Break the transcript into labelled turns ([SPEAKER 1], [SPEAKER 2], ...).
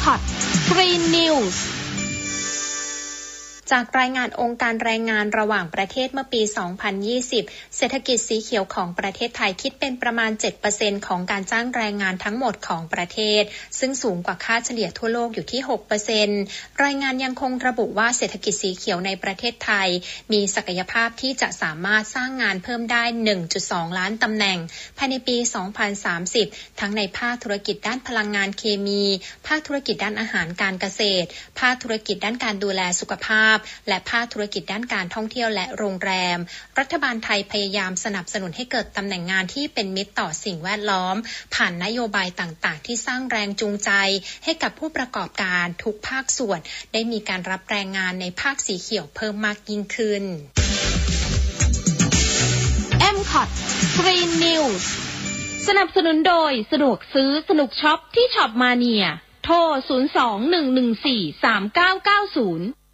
[SPEAKER 1] Green Newsจากรายงานองค์การแรงงานระหว่างประเทศเมื่อปี 2020 เศรษฐกิจสีเขียวของประเทศไทยคิดเป็นประมาณ 7% ของการจ้างแรงงานทั้งหมดของประเทศซึ่งสูงกว่าค่าเฉลี่ยทั่วโลกอยู่ที่ 6% รายงานยังคงระบุว่าเศรษฐกิจสีเขียวในประเทศไทยมีศักยภาพที่จะสามารถสร้างงานเพิ่มได้ 1.2 ล้านตำแหน่งภายในปี 2030 ทั้งในภาคธุรกิจด้านพลังงานเคมีภาคธุรกิจด้านอาหารการเกษตรภาคธุรกิจด้านการดูแลสุขภาพและภาคธุรกิจด้านการท่องเที่ยวและโรงแรมรัฐบาลไทยพยายามสนับสนุนให้เกิดตำแหน่งงานที่เป็นมิตรต่อสิ่งแวดล้อมผ่านนโยบายต่างๆที่สร้างแรงจูงใจให้กับผู้ประกอบการทุกภาคส่วนได้มีการรับแรงงานในภาคสีเขียวเพิ่มมากยิ่งขึ้น
[SPEAKER 2] MCOT Green News สนับสนุนโดยสะดวกซื้อสนุกช็อปที่ช็อปมาเนียโทร 02-114-3990